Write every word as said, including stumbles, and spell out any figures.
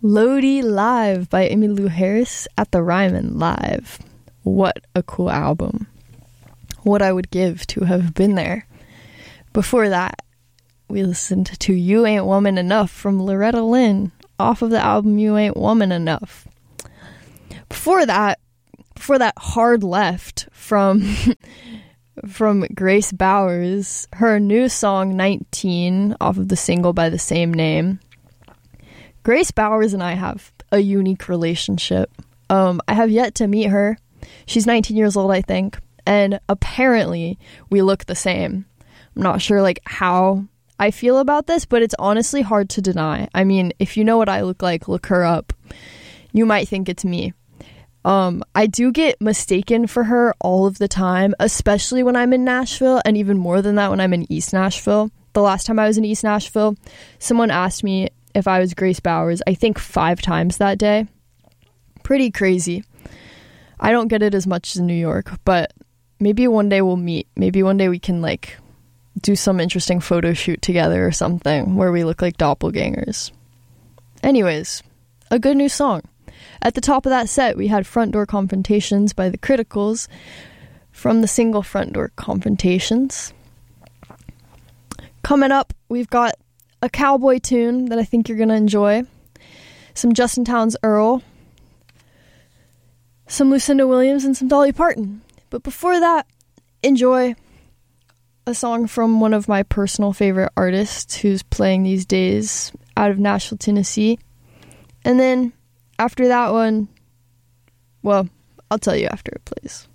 Lodi Live by Emmylou Harris at the Ryman Live. What a cool album. What I would give to have been there. Before that, we listened to You Ain't Woman Enough from Loretta Lynn off of the album You Ain't Woman Enough. Before that, before that hard left from from Grace Bowers, her new song nineteen off of the single by the same name. Grace Bowers and I have a unique relationship. Um, I have yet to meet her. She's nineteen years old, I think, and apparently we look the same. I'm not sure like how I feel about this, but it's honestly hard to deny. I mean, if you know what I look like, look her up. You might think it's me. Um, I do get mistaken for her all of the time, especially when I'm in Nashville, and even more than that when I'm in East Nashville. The last time I was in East Nashville, someone asked me if I was Grace Bowers, I think five times that day. Pretty crazy. I don't get it as much as in New York, but maybe one day we'll meet. Maybe one day we can like do some interesting photo shoot together or something where we look like doppelgangers. Anyways, a good new song. At the top of that set, we had Front Door Confrontations by The Criticals from the single Front Door Confrontations. Coming up, we've got a cowboy tune that I think you're going to enjoy. Some Justin Townes Earl. Some Lucinda Williams and some Dolly Parton. But before that, enjoy a song from one of my personal favorite artists who's playing these days out of Nashville, Tennessee. And then after that one, well, I'll tell you after it plays.